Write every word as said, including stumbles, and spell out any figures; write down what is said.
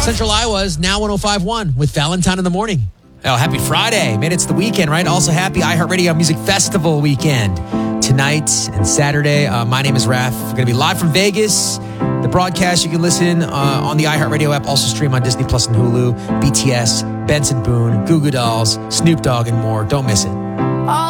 Central Iowa's Now one oh five point one with Valentine in the morning. Oh, happy Friday. Man, it's the weekend, right? Also happy iHeartRadio Music Festival weekend. Tonight and Saturday. Uh, my name is Raph. We're going to be live from Vegas. The broadcast, you can listen uh, on the iHeartRadio app, also stream on Disney Plus and Hulu. B T S, Benson Boone, Goo Goo Dolls, Snoop Dogg, and more. Don't miss it.